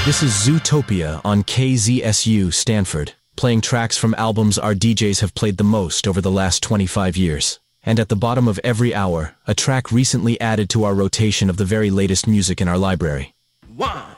This is Zootopia on KZSU Stanford, playing tracks from albums our DJs have played the most over the last 25 years. And at the bottom of every hour, a track recently added to our rotation of the very latest music in our library. 1,